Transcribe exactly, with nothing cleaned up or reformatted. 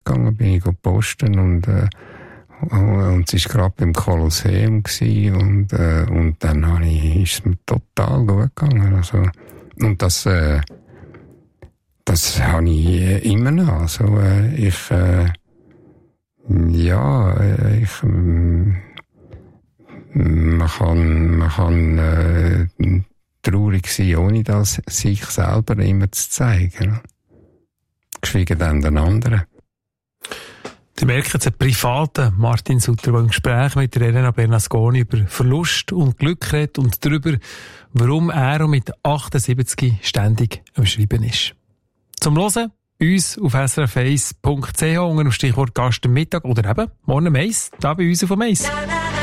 gegangen, bin ich posten und, äh, und es war gerade beim Kolosseum gewesen, und, äh, und dann habe ich, ist es mir total gut gegangen. Also, und das, äh, das habe ich immer noch. Also, äh, ich, äh, ja, äh, ich, äh, man kann, man kann, äh, traurig sein, ohne das sich selber immer zu zeigen. Geschwiegen dann den anderen. Sie merken jetzt einen privaten Martin Sutter, der im Gespräch mit der Elena Bernasconi über Verlust und Glück redet und darüber, warum er mit achtundsiebzig ständig am Schreiben ist. Zum Hören uns auf s r f eins punkt c h unter dem Stichwort Gast am Mittag oder eben morgen um eins, da bei uns auf dem eins.